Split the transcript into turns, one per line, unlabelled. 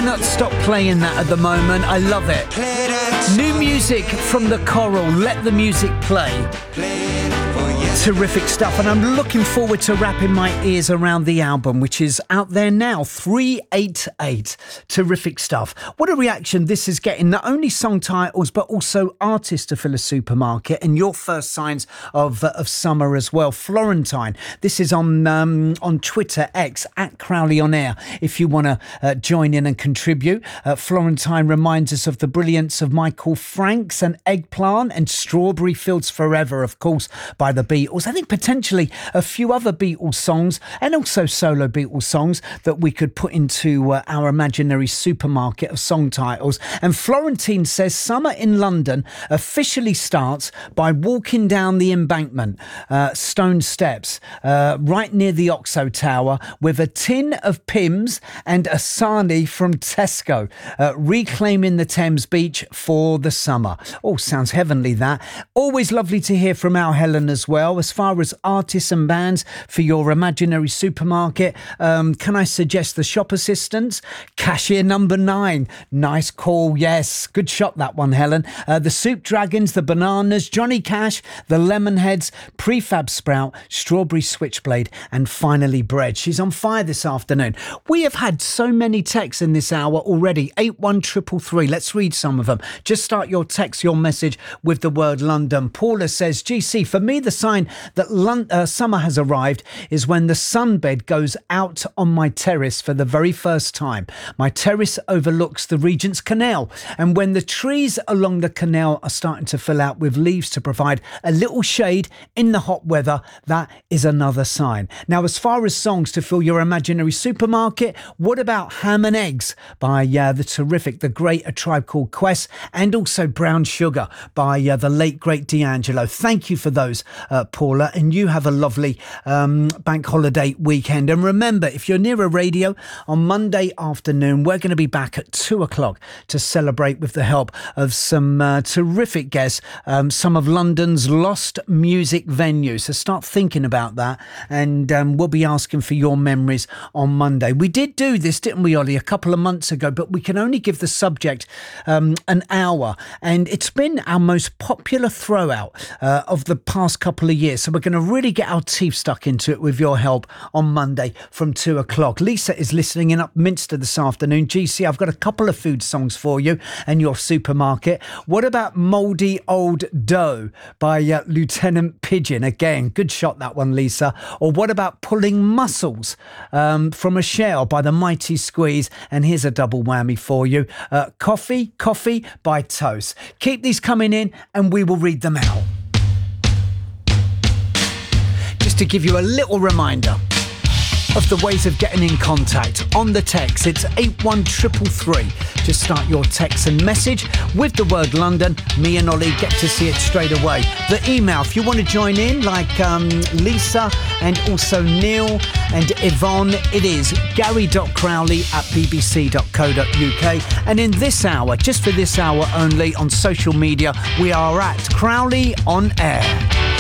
cannot stop playing that at the moment. I love it. New music from The Coral. Let the music play. Terrific stuff, and I'm looking forward to wrapping my ears around the album, which is out there now. 388. Terrific stuff. What a reaction this is getting. Not only song titles, but also artists to fill a supermarket, and your first signs of summer as well. Florentine. This is on Twitter, X, at Crowley On Air, if you want to join in and contribute. Florentine reminds us of the brilliance of Michael Franks and Eggplant and Strawberry Fields Forever, of course, by the Beatles. I think potentially a few other Beatles songs and also solo Beatles songs that we could put into our imaginary supermarket of song titles. And Florentine says summer in London officially starts by walking down the Embankment, stone steps, right near the Oxo Tower, with a tin of Pimm's and a sarnie from Tesco, reclaiming the Thames beach for the summer. Oh, sounds heavenly, that. Always lovely to hear from our Helen as well. As far as artists and bands for your imaginary supermarket, can I suggest the Shop Assistants? Cashier number 9. Nice call, yes. Good shot, that one, Helen. The Soup Dragons, the Bananas, Johnny Cash, the Lemonheads, Prefab Sprout, Strawberry Switchblade, and finally Bread. She's on fire this afternoon. We have had so many texts in this hour already. 81333. Let's read some of them. Just start your text, your message with the word London. Paula says, GC, for me the sign that summer has arrived is when the sunbed goes out on my terrace for the very first time. My terrace overlooks the Regent's Canal, and when the trees along the canal are starting to fill out with leaves to provide a little shade in the hot weather, that is another sign. Now, as far as songs to fill your imaginary supermarket, what about Ham and Eggs by the terrific, the great A Tribe Called Quest, and also Brown Sugar by the late, great D'Angelo. Thank you for those, Paula, and you have a lovely bank holiday weekend. And remember, if you're near a radio, on Monday afternoon we're going to be back at 2 o'clock to celebrate with the help of some terrific guests, some of London's lost music venues. So start thinking about that, and we'll be asking for your memories on Monday. We did do this, didn't we, Ollie, a couple of months ago, but we can only give the subject an hour, and it's been our most popular throwout of the past couple of years. So we're going to really get our teeth stuck into it with your help on Monday from 2 o'clock. Lisa is listening in Upminster this afternoon. GC, I've got a couple of food songs for you and your supermarket. What about Mouldy Old Dough by Lieutenant Pigeon? Again, good shot, that one, Lisa. Or what about Pulling Muscles from a Shell by the Mighty Squeeze? And here's a double whammy for you. Coffee by Toast. Keep these coming in and we will read them out. To give you a little reminder of the ways of getting in contact on the text, it's 81333. Just start your text and message with the word London. Me and Ollie get to see it straight away. The email, if you want to join in, like Lisa and also Neil and Yvonne, it is gary.crowley@bbc.co.uk. And in this hour, just for this hour only, on social media, we are at Crowley On Air.